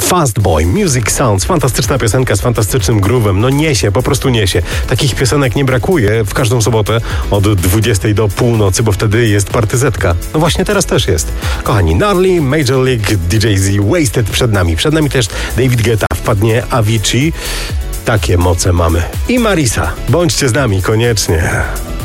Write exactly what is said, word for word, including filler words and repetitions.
Fast Boy, Music Sounds, fantastyczna piosenka z fantastycznym groove'em, no niesie, po prostu niesie. Takich piosenek nie brakuje w każdą sobotę od dwudziestej do północy, bo wtedy jest partyzetka. No właśnie teraz też jest. Kochani, Gnarly, Major League, D J Z, Wasted przed nami. Przed nami też David Guetta, wpadnie Avicii. Takie moce mamy. I Marisa. Bądźcie z nami koniecznie.